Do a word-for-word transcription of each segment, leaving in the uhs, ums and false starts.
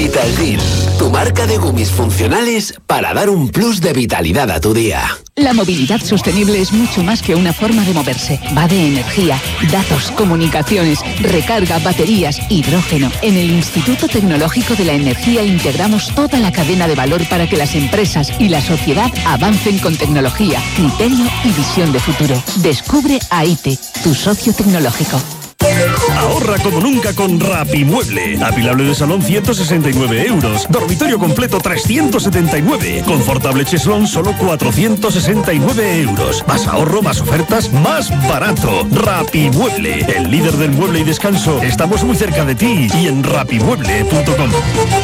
Vitagil, tu marca de gumis funcionales para dar un plus de vitalidad a tu día. La movilidad sostenible es mucho más que una forma de moverse. Va de energía, datos, comunicaciones, recarga, baterías, hidrógeno. En el Instituto Tecnológico de la Energía integramos toda la cadena de valor para que las empresas y la sociedad avancen con tecnología, criterio y visión de futuro. Descubre A I T, tu socio tecnológico. Ahorra como nunca con Rapimueble. Apilable de salón ciento sesenta y nueve euros. Dormitorio completo trescientos setenta y nueve. Confortable cheslón solo cuatrocientos sesenta y nueve euros. Más ahorro, más ofertas, más barato. Rapimueble, el líder del mueble y descanso. Estamos muy cerca de ti y en rapimueble punto com.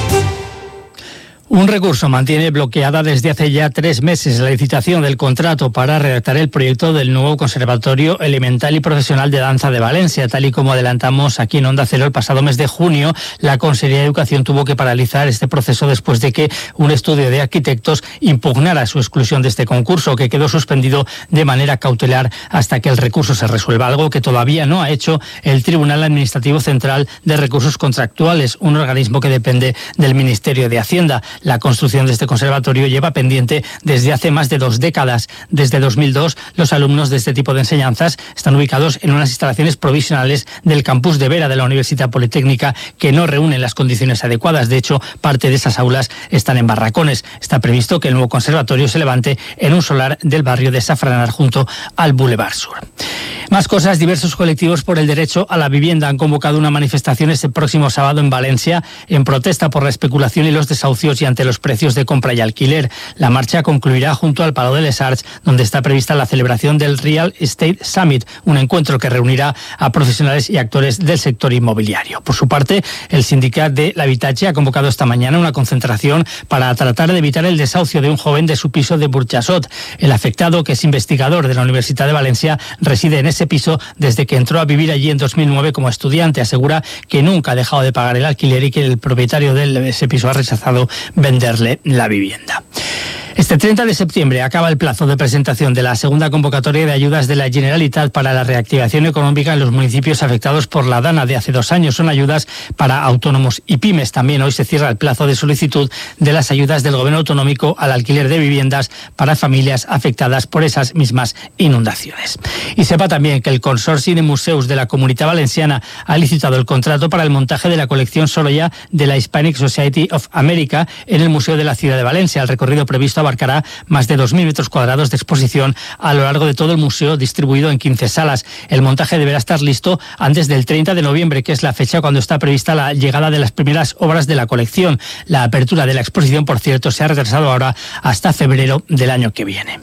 Un recurso mantiene bloqueada desde hace ya tres meses la licitación del contrato para redactar el proyecto del nuevo Conservatorio Elemental y Profesional de Danza de Valencia. Tal y como adelantamos aquí en Onda Cero el pasado mes de junio, la Consejería de Educación tuvo que paralizar este proceso después de que un estudio de arquitectos impugnara su exclusión de este concurso, que quedó suspendido de manera cautelar hasta que el recurso se resuelva, algo que todavía no ha hecho el Tribunal Administrativo Central de Recursos Contractuales, un organismo que depende del Ministerio de Hacienda. La construcción de este conservatorio lleva pendiente desde hace más de dos décadas. Desde dos mil dos, los alumnos de este tipo de enseñanzas están ubicados en unas instalaciones provisionales del campus de Vera de la Universidad Politécnica que no reúnen las condiciones adecuadas. De hecho, parte de esas aulas están en barracones. Está previsto que el nuevo conservatorio se levante en un solar del barrio de Safranar junto al Boulevard Sur. Más cosas, diversos colectivos por el derecho a la vivienda han convocado una manifestación este próximo sábado en Valencia en protesta por la especulación y los desahucios y ante los precios de compra y alquiler. La marcha concluirá junto al Palau de les Arts, donde está prevista la celebración del Real Estate Summit, un encuentro que reunirá a profesionales y actores del sector inmobiliario. Por su parte, el Sindicat de l'Habitatge ha convocado esta mañana una concentración para tratar de evitar el desahucio de un joven de su piso de Burjassot. El afectado, que es investigador de la Universidad de Valencia, reside en ese piso desde que entró a vivir allí en dos mil nueve como estudiante. Asegura que nunca ha dejado de pagar el alquiler y que el propietario de ese piso ha rechazado venderle la vivienda. Este treinta de septiembre acaba el plazo de presentación de la segunda convocatoria de ayudas de la Generalitat para la reactivación económica en los municipios afectados por la Dana de hace dos años. Son ayudas para autónomos y pymes. También hoy se cierra el plazo de solicitud de las ayudas del Gobierno autonómico al alquiler de viviendas para familias afectadas por esas mismas inundaciones. Y sepa también que el Consorci de Museus de la Comunitat Valenciana ha licitado el contrato para el montaje de la colección Sorolla de la Hispanic Society of America en el Museo de la Ciudad de Valencia. El recorrido previsto abarcará más de dos mil metros cuadrados de exposición a lo largo de todo el museo, distribuido en quince salas. El montaje deberá estar listo antes del treinta de noviembre, que es la fecha cuando está prevista la llegada de las primeras obras de la colección. La apertura de la exposición, por cierto, se ha retrasado ahora hasta febrero del año que viene.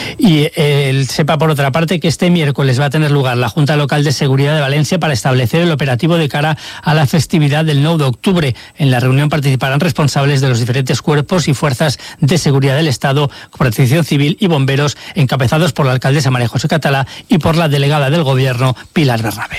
Y eh, sepa, por otra parte, que este miércoles va a tener lugar la Junta Local de Seguridad de Valencia para establecer el operativo de cara a la festividad del nueve de octubre. En la reunión participarán responsables de los diferentes cuerpos y fuerzas de seguridad del Estado, Protección Civil y bomberos, encabezados por la alcaldesa María José Catalá y por la delegada del Gobierno, Pilar Bernabé.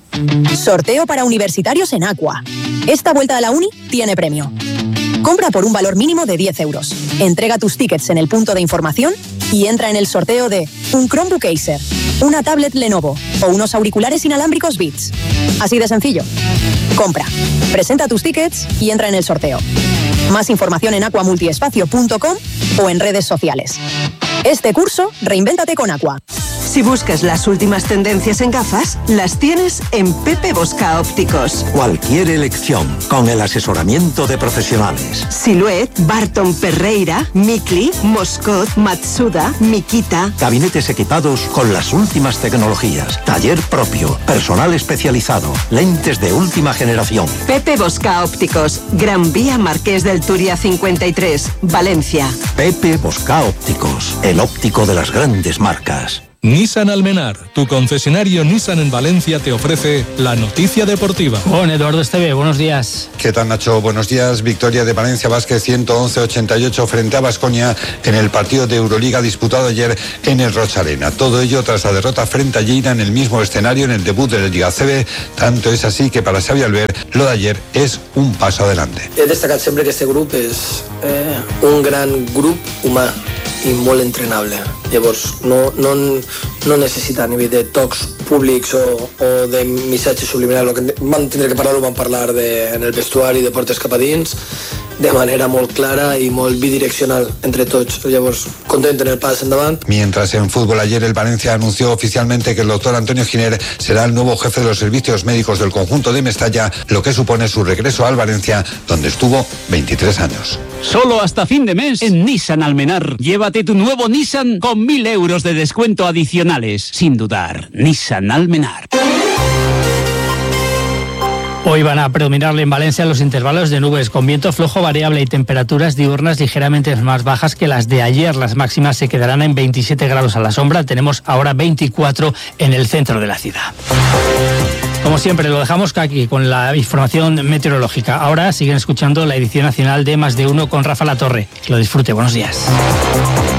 Sorteo para universitarios en Aqua. Esta vuelta a la uni tiene premio. Compra por un valor mínimo de diez euros. Entrega tus tickets en el punto de información y entra en el sorteo de un Chromebook Acer, una tablet Lenovo o unos auriculares inalámbricos Beats. Así de sencillo. Compra, presenta tus tickets y entra en el sorteo. Más información en aqua multiespacio punto com o en redes sociales. Este curso, reinvéntate con Aqua. Si buscas las últimas tendencias en gafas, las tienes en Pepe Bosca Ópticos. Cualquier elección, con el asesoramiento de profesionales. Silhouette, Barton Ferreira, Mikli, Moscot, Matsuda, Mikita. Gabinetes equipados con las últimas tecnologías. Taller propio, personal especializado, lentes de última generación. Pepe Bosca Ópticos, Gran Vía Marqués del Turia cincuenta y tres, Valencia. Pepe Bosca Ópticos, el óptico de las grandes marcas. Nissan Almenar, tu concesionario Nissan en Valencia, te ofrece la noticia deportiva. Con Eduardo Esteve, buenos días. ¿Qué tal, Nacho? Buenos días. Victoria de Valencia Basket ciento once a ochenta y ocho frente a Baskonia en el partido de Euroliga disputado ayer en el Roig Arena. Todo ello tras la derrota frente a Lleida en el mismo escenario en el debut de la Liga C B. Tanto es así que para Xavi Albert lo de ayer es un paso adelante. He destacat sempre que este grup és eh, un gran grup humà. i molt entrenable. Llavors, no, no, no necessita a nivell de tocs públics o, o de missatge subliminal. El que vam tindre que parlar ho vam parlar de, en el vestuari de portes cap a dins, de manera molt clara y molt bidireccional entre tots. Llavors, content en el pas endavant. Mientras en fútbol ayer el Valencia anunció oficialmente que el doctor Antonio Giner será el nuevo jefe de los servicios médicos del conjunto de Mestalla, lo que supone su regreso al Valencia, donde estuvo veintitrés años. Solo hasta fin de mes en Nissan Almenar. Llévate tu nuevo Nissan con mil euros de descuento adicionales. Sin dudar, Nissan Almenar. Hoy van a predominarle en Valencia los intervalos de nubes con viento flojo variable y temperaturas diurnas ligeramente más bajas que las de ayer. Las máximas se quedarán en veintisiete grados a la sombra. Tenemos ahora veinticuatro en el centro de la ciudad. Como siempre, lo dejamos aquí con la información meteorológica. Ahora siguen escuchando la edición nacional de Más de Uno con Rafa Latorre. Que lo disfrute. Buenos días.